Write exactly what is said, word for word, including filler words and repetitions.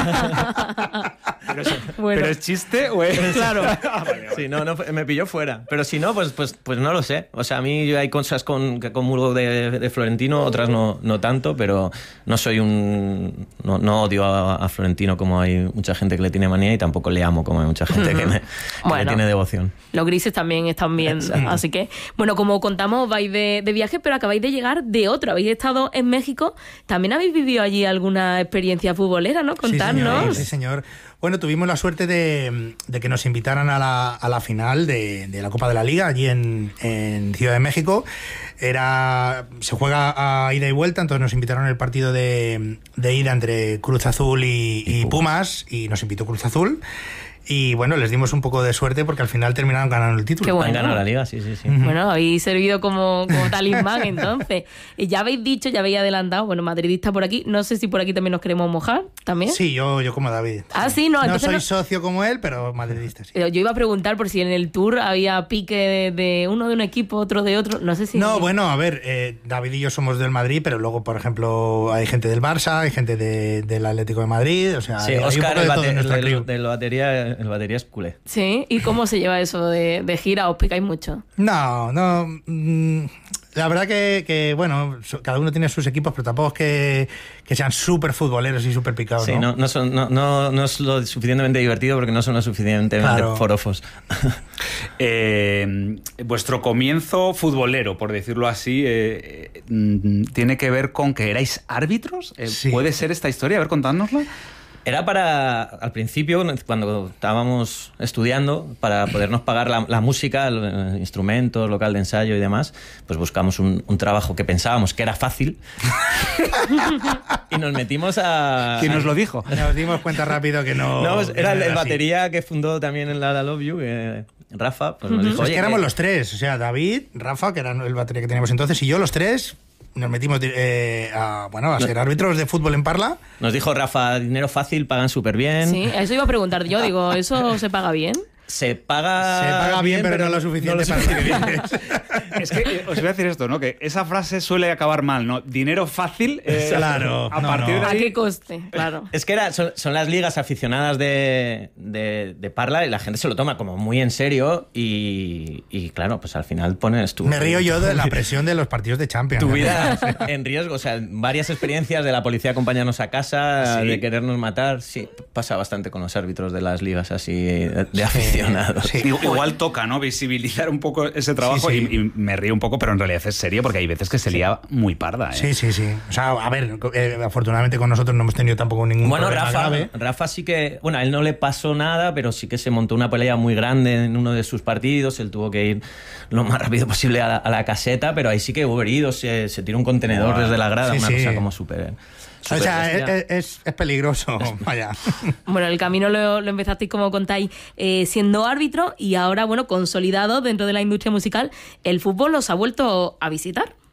pero, es, bueno. ¿Pero es chiste o es...? Claro. Ah, vale, vale. Sí, no, no, me pilló fuera. Pero si no, pues, pues, pues no lo sé. O sea, a mí hay cosas con, que comulgo de, de Florentino, otras no, no tanto, pero no soy un... No, no odio a, a Florentino como hay mucha gente que le tiene manía y tampoco le amo como hay mucha gente que, me, que bueno, le tiene devoción. Los grises también están bien. Exacto. Así que, bueno, como contamos, vais de, de viaje, pero acabáis de llegar de otro. Habéis estado en México. También habéis vivido allí alguna experiencia futbolera, ¿no? Contarnos. Sí, señor. Sí, señor. Bueno, tuvimos la suerte de, de que nos invitaran a la, a la final de, de la Copa de la Liga allí en, en Ciudad de México. Era, se juega a ida y vuelta, entonces nos invitaron al partido de, de ida entre Cruz Azul y, y, y Pumas, y nos invitó Cruz Azul. Y bueno, les dimos un poco de suerte porque al final terminaron ganando el título. Qué bueno. Han ganado la Liga, sí, sí, sí. Uh-huh. Bueno, habéis servido como, como talismán entonces. Y ya habéis dicho, ya habéis adelantado, bueno, madridista por aquí, no sé si por aquí también nos queremos mojar, ¿también? Sí, yo, yo como David. Ah, sí, no, entonces... No soy no... socio como él, pero madridista, sí. Yo iba a preguntar por si en el Tour había pique de, de uno de un equipo, otro de otro, no sé si... No, bueno, a ver, eh, David y yo somos del Madrid, pero luego, por ejemplo, hay gente del Barça, hay gente de, del Atlético de Madrid, o sea... Sí, hay Óscar, el, bate, el, el, del batería, el batería es culé. Sí, ¿y cómo se lleva eso de, de gira? ¿Os picáis mucho? No, no. Mmm, la verdad que, que, bueno, cada uno tiene sus equipos, pero tampoco es que, que sean súper futboleros y súper picados, sí, ¿no? no, no, son, no, no, no es lo suficientemente divertido porque no son lo suficientemente claro. forofos. eh, vuestro comienzo futbolero, por decirlo así, eh, eh, ¿tiene que ver con que erais árbitros? Eh, sí. ¿Puede ser esta historia? A ver, contádnosla. Era para, al principio, cuando estábamos estudiando, para podernos pagar la, la música, los instrumentos, local de ensayo y demás, pues buscamos un, un trabajo que pensábamos que era fácil y nos metimos a... ¿Quién nos lo dijo? Nos dimos cuenta rápido que no... No, pues era el, el batería que fundó también en la La Love You, que... Rafa, pues nos uh-huh. dijo... Es Oye, que éramos que... los tres, o sea, David, Rafa, que era el batería que teníamos entonces, y yo, los tres... Nos metimos eh, a, bueno, a ser árbitros de fútbol en Parla. Nos dijo Rafa, dinero fácil, pagan súper bien. Sí, eso iba a preguntar yo, digo, ¿eso se paga bien? Se paga, se paga bien, bien pero, pero no lo suficiente, no lo suficiente para vivir. Es que os voy a decir esto, ¿no? Que esa frase suele acabar mal, ¿no? Dinero fácil. Eh, claro. A no, partir no. de ahí... ¿A qué coste? Claro. Es que era, son, son las ligas aficionadas de, de, de Parla y la gente se lo toma como muy en serio y, y claro, pues al final pones tu... Me río yo de la presión de los partidos de Champions. Tu vida en riesgo, o sea, varias experiencias de la policía acompañarnos a casa, ¿sí? De querernos matar. Sí, pasa bastante con los árbitros de las ligas así de, de aficionados. Sí, sí. Igual toca, ¿no? Visibilizar un poco ese trabajo sí, sí. Y, y me río un poco, pero en realidad es serio porque hay veces que se lía sí. muy parda, ¿eh? Sí, sí, sí. O sea, a ver, eh, afortunadamente con nosotros no hemos tenido tampoco ningún bueno, problema Rafa, grave. Rafa sí que, bueno, a él no le pasó nada, pero sí que se montó una pelea muy grande en uno de sus partidos. Él tuvo que ir lo más rápido posible a la, a la caseta, pero ahí sí que hubo heridos. Se, se tiró un contenedor wow. desde la grada, sí, una sí. cosa como súper... O sea, es, es, es peligroso, vaya. Bueno, el camino lo, lo empezasteis, como contáis, eh, siendo árbitro y ahora, bueno, consolidado dentro de la industria musical, ¿el fútbol los ha vuelto a visitar?